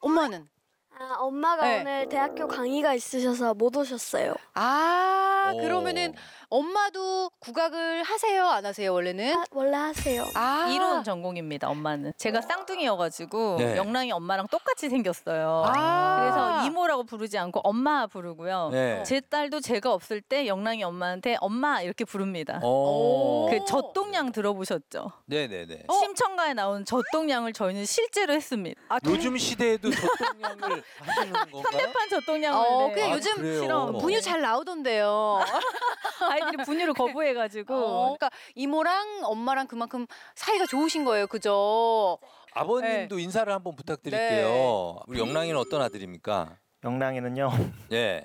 엄마는? 엄마가 네. 오늘 대학교 강의가 있으셔서 못 오셨어요. 그러면은 엄마도 국악을 하세요? 안 하세요, 원래는? 원래 하세요. 이론 전공입니다. 엄마는. 제가 쌍둥이여가지고 네. 영랑이 엄마랑 똑같이 생겼어요. 아. 그래서 이모라고 부르지 않고 엄마 부르고요. 네. 제 딸도 제가 없을 때 영랑이 엄마한테 엄마 이렇게 부릅니다. 오. 그 젖동양 들어보셨죠? 네네네. 심청가에 나온 젖동양을 저희는 실제로 했습니다. 요즘 시대에도 젖동량을 하시는 건가요? 현대판 젖동양을. 그 요즘 그래요? 실험. 분유 잘 나오던데요. 아이들이 분유를 거부해가지고. 그러니까 이모랑 엄마랑 그만큼 사이가 좋으신 거예요, 그죠? 아버님도 인사를 한번 부탁드릴게요. 우리 영랑이는 어떤 아들입니까? 영랑이는요. 예.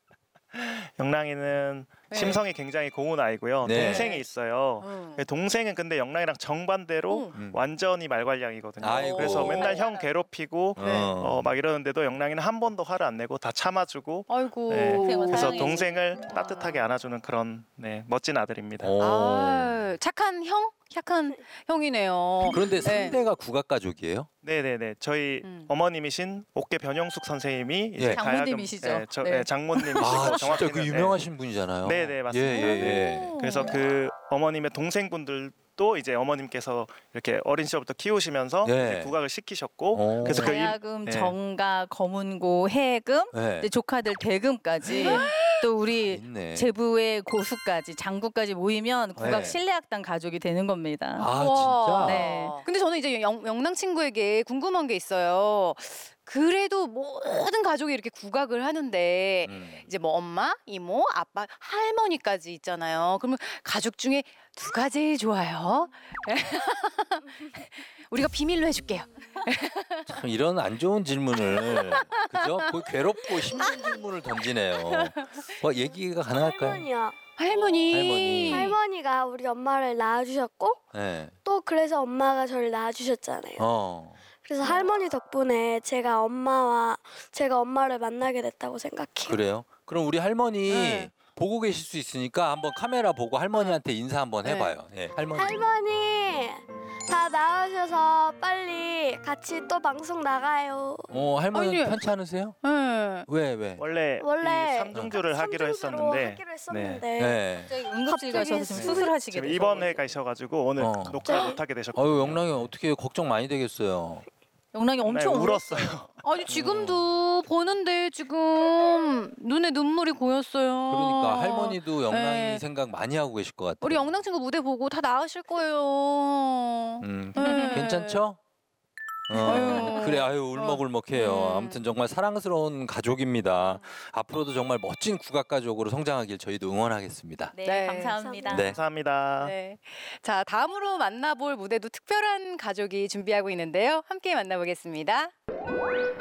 영랑이는 네. 심성이 굉장히 고운 아이고요. 네. 동생이 있어요. 동생은 근데 영랑이랑 정반대로 완전히 말괄량이거든요. 아이고. 그래서 맨날 형 괴롭히고 어. 막 이러는데도 영랑이는 한 번도 화를 안 내고 다 참아주고 아이고. 네. 동생을 그래서 사랑해주고. 동생을 따뜻하게 안아주는 그런 멋진 아들입니다. 오. 착한 형? 착한 형이네요. 그런데 네. 3대가 국악 가족이에요? 네네네. 저희 어머님이신 옥계 변영숙 선생님이 이제 예. 장모님이시죠? 가야금, 네. 장모님이시고 진짜 정확히는 그 유명하신 분이잖아요. 네네 맞습니다. 예. 그래서 그 어머님의 동생분들도 이제 어머님께서 이렇게 어린 시절부터 키우시면서 예. 이제 국악을 시키셨고 오. 그래서 가야금, 네. 정가, 검은고, 해금, 네. 이제 조카들 대금까지 또 우리 있네. 제부의 고수까지 장구까지 모이면 국악 네. 실내악단 가족이 되는 겁니다. 아 우와. 진짜? 네. 근데 저는 이제 영랑 친구에게 궁금한 게 있어요. 그래도 모든 가족이 이렇게 국악을 하는데 이제 뭐 엄마, 이모, 아빠, 할머니까지 있잖아요. 그러면 가족 중에 누가 제일 좋아요? 우리가 비밀로 해줄게요. 참 이런 안 좋은 질문을 그죠? 거의 괴롭고 힘든 질문을 던지네요. 뭐 얘기가 가능할까요? 할머니요. 할머니. 할머니가 우리 엄마를 낳아주셨고 네. 또 그래서 엄마가 저를 낳아주셨잖아요. 그래서 할머니 덕분에 제가 엄마를 만나게 됐다고 생각해요. 그래요? 그럼 우리 할머니 네. 보고 계실 수 있으니까 한번 카메라 보고 할머니한테 인사 한번 해봐요. 예, 할머니. 할머니 다 나오셔서 빨리 같이 또 방송 나가요. 할머니 아니, 편찮으세요? 네. 왜? 원래 원래 이 삼중주를 하기로 했었는데 네. 갑자기 응급실 갑자기 가셔서 지금 수술하시게 지금 되죠. 입원해 가셔가지고 오늘 녹화 못하게 되셨거든요. 아유 영랑이 어떻게 걱정 많이 되겠어요. 영랑이 엄청 울었어요. 아니 지금도 보는데 지금 눈에 눈물이 고였어요. 그러니까 할머니도 영랑이 네. 생각 많이 하고 계실 것 같아요. 우리 영랑 친구 무대 보고 다 나으실 거예요. 네. 괜찮죠? 그래 울먹울먹해요. 아무튼 정말 사랑스러운 가족입니다. 앞으로도 정말 멋진 국악 가족으로 성장하길 저희도 응원하겠습니다. 네, 네. 감사합니다. 네. 감사합니다. 네. 자, 다음으로 만나볼 무대도 특별한 가족이 준비하고 있는데요. 함께 만나보겠습니다.